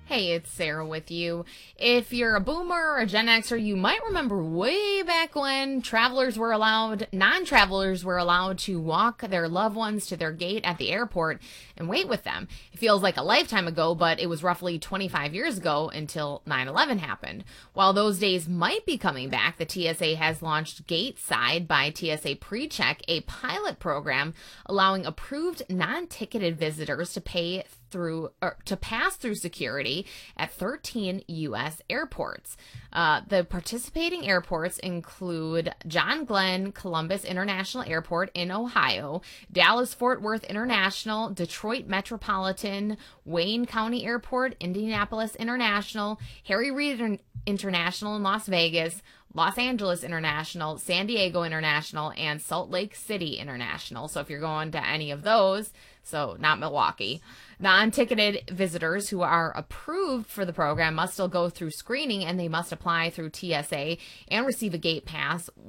Hey, it's Sarah with you. If you're a boomer or a Gen Xer, you might remember way back when non-travelers were allowed to walk their loved ones to their gate at the airport and wait with them. It feels like a lifetime ago, but it was roughly 25 years ago until 9/11 happened. While those days might be coming back, the TSA has launched Gateside by TSA PreCheck, a pilot program allowing approved non-ticketed visitors to pass through security at 13 U.S. airports. The participating airports include John Glenn Columbus International Airport in Ohio, Dallas Fort Worth International, Detroit Metropolitan, Wayne County Airport, Indianapolis International, Harry Reid International in Las Vegas, Los Angeles International, San Diego International, and Salt Lake City International. So if you're going to any of those, so not Milwaukee. Non-ticketed visitors who are approved for the program must still go through screening, and they must apply through TSA and receive a gate pass